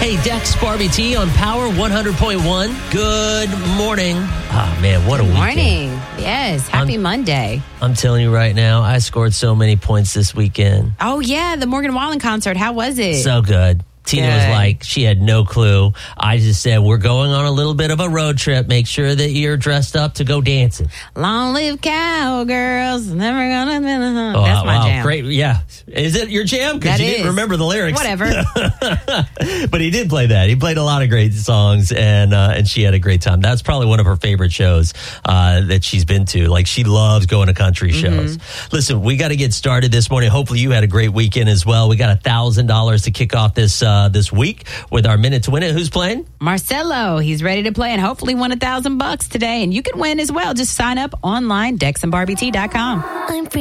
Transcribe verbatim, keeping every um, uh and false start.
Hey, Dex Barbie T on Power one hundred point one. Good morning. Oh, man, what a Good weekend. morning. Yes, happy I'm, Monday. I'm telling you right now, I scored so many points this weekend. Oh, yeah, the Morgan Wallen concert. How was it? So good. Tina was Good. like, she had no clue. I just said, we're going on a little bit of a road trip. Make sure that you're dressed up to go dancing. Long live cowgirls. Never gonna... Oh, That's my wow. jam. Great. Yeah. Is it your jam? Because That you didn't is. remember the lyrics. Whatever. But he did play that. He played a lot of great songs, and uh, and she had a great time. That's probably one of her favorite shows uh, that she's been to. Like, she loves going to country shows. Mm-hmm. Listen, we got to get started this morning. Hopefully you had a great weekend as well. We got one thousand dollars to kick off this uh, this week with our Minute to Win It. Who's playing? Marcelo. He's ready to play and hopefully win a thousand bucks today. And you can win as well. Just sign up online, dex and barbie t dot com.